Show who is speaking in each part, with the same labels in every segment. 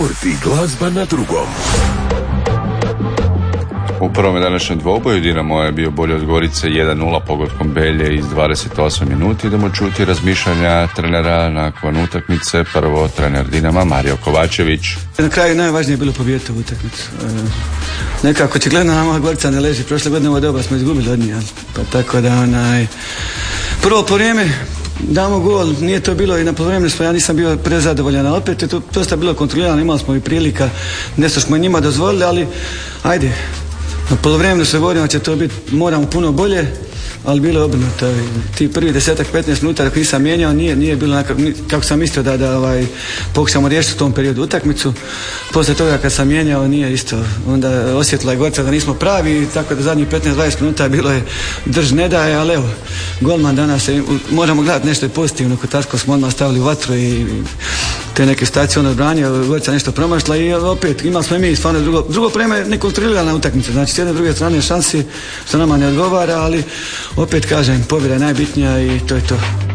Speaker 1: I glazba na drugom.
Speaker 2: U prvom današnjem dvoboju Dinamo je bio bolji od Gorice 1-0 pogodkom Belje iz 28 minuti. Idemo čuti razmišljanja trenera nakon utakmice. Prvo trener Dinama Mario Kovačević.
Speaker 3: Na kraju najvažnije je bilo pobijediti u utakmicu. Nekako očigledno nama Gorica ne leži. Prošle godine ovo doba smo izgubili od njih. Pa tako da prvo po vrijeme damo gol, nije to bilo i na polovremenu smo, ja nisam bio prezadovoljan, a opet je to dosta bilo kontrolirano, imali smo i prilika, nešto smo njima dozvolili, ali ajde, na polovremenu se govorimo će to biti, moramo puno bolje, ali bilo je obrnuto. Ti prvi 10-15 minuta dok nisam mijenjao, nije bilo kako sam mislio da pokušamo riješiti u tom periodu utakmicu. Poslije toga kad sam mijenjao nije isto. Onda osjetila je Gorica da nismo pravi, tako da zadnjih 15-20 minuta bilo je drž ne daje, ali evo, golman danas možemo gledati nešto pozitivno, kod Tasko smo odmah stavili u vatru i te neke stacije on odbranio, Gorica nešto promašla i opet imali smo i mi stvarno drugo vreme nekontrolirana utakmica, znači s jedne druge strane šansi što nama ne odgovara, ali opet kažem, pobjeda je najbitnija i to je to.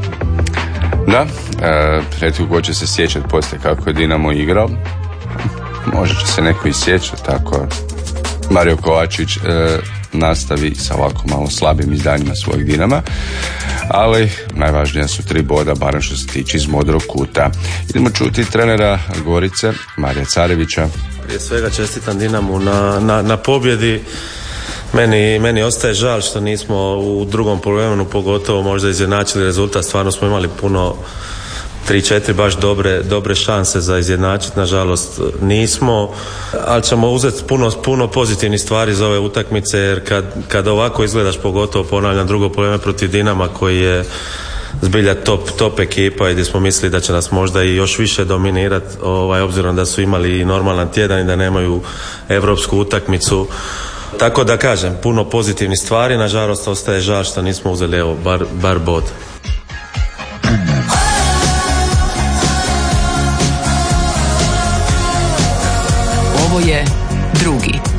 Speaker 2: Da, retko ko će se sjećati poslije kako je Dinamo igrao. Možda će se neko i sjećati tako. Mario Kovačević nastavi sa ovako malo slabim izdanjima svojeg Dinama, ali najvažnija su 3 boda, barem što se tiče iz modrog kuta. Idemo čuti trenera Gorice Marija Carevića.
Speaker 4: Prije svega čestitam Dinamu na pobjedi. Meni ostaje žal što nismo u drugom poluvremenu pogotovo možda izjednačili rezultat. Stvarno smo imali puno 3-4 baš dobre šanse za izjednačiti, nažalost nismo, ali ćemo uzeti puno pozitivnih stvari za ove utakmice, jer kad ovako izgledaš, pogotovo ponavljam drugo poluvreme protiv Dinama koji je zbilja top ekipa i gdje smo mislili da će nas možda i još više dominirati, obzirom da su imali normalan tjedan i da nemaju europsku utakmicu. Tako da kažem, puno pozitivnih stvari, nažalost ostaje žal što nismo uzeli bar bod.
Speaker 5: Ovo je drugi.